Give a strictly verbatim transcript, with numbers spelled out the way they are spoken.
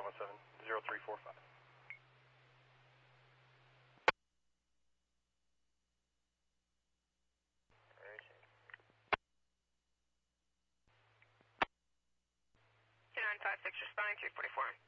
one seven, zero three four five. two nine five six, responding three forty-four.